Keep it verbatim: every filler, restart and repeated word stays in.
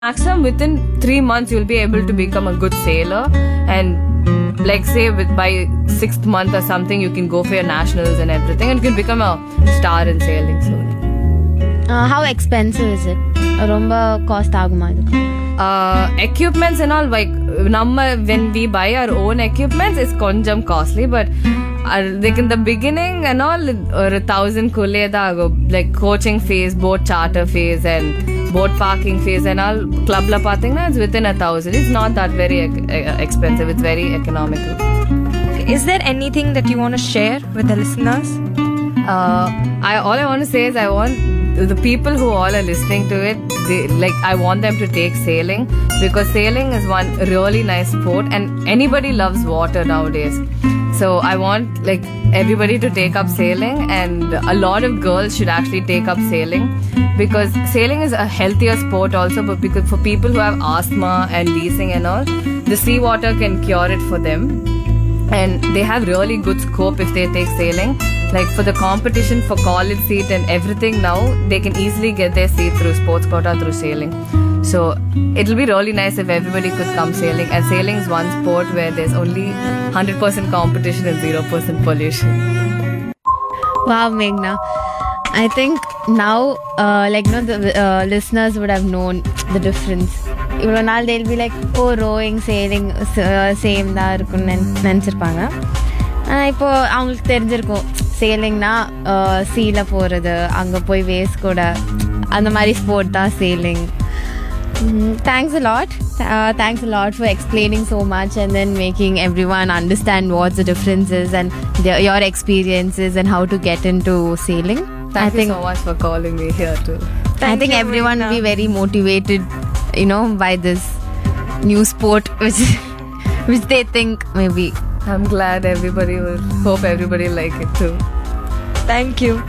Maximum within three months you'll be able to become a good sailor, and like say with by sixth month or something you can go for your nationals and everything, and you can become a star in sailing soon. Uh, how expensive is it? ரொம்ப cost ஆகுமா இதுக்கு? Uh, equipments and all, like number when we buy our own equipments it's konjam costly, but uh, like in the beginning and all or a thousand kulle da go, like coaching fees, boat charter fees and boat parking fees and all club la pathina it's within a thousand. It's not that very uh, expensive, it's very economical. Is there anything that you want to share with the listeners? uh, I all I want to say is I want the people who all are listening to it, they, like I want them to take sailing, because sailing is one really nice sport and anybody loves water nowadays. So I want like everybody to take up sailing, and a lot of girls should actually take up sailing, because sailing is a healthier sport also, but because for people who have asthma and wheezing and all, the seawater can cure it for them, and they have really good scope if they take sailing. Like for the competition for college seat and everything now, they can easily get their seat through sports quota through sailing. So it'll be really nice if everybody could come sailing, and sailing is one sport where there's only one hundred percent competition and zero percent pollution. Wow, Meghna. I think now, uh, like, you know, the uh, listeners would have known the difference. இவ்வளோ நாள் they'll be like, oh, rowing, sailing, same தான் இருக்குன்னு நினச்சிருப்பாங்க. ஆனால் இப்போது அவங்களுக்கு தெரிஞ்சிருக்கும் சேலிங்னா சீல போகிறது, அங்கே போய் வேஸ்ட் கூட, அந்த மாதிரி ஸ்போர்ட் தான் selling. Thanks a lot. Uh, thanks a lot for explaining so much and then making everyone understand what the difference is and the, your experiences and how to get into sailing. Thank I you think, so much for calling me here too. I think everyone will be very motivated, you know, by this new sport which which they think maybe. I'm glad everybody will, hope everybody like it too. Thank you.